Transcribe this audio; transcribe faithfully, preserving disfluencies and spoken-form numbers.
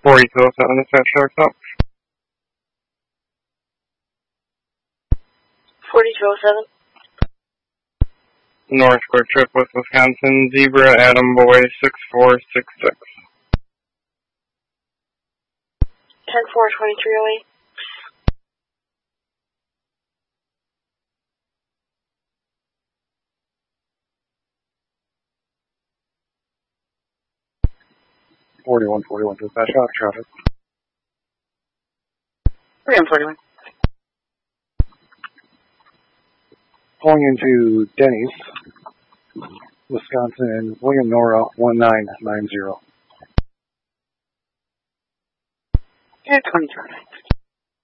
forty-two oh seven, dispatch truck stop. forty-two oh seven. North Quick Trip, West Wisconsin, Zebra, Adam Boy, six four six six. ten four twenty-three oh eight. forty-one forty-one, dispatch out traffic. three forty-one. Pulling into Denny's, Wisconsin, William Nora, one nine nine zero. ten twenty traffic.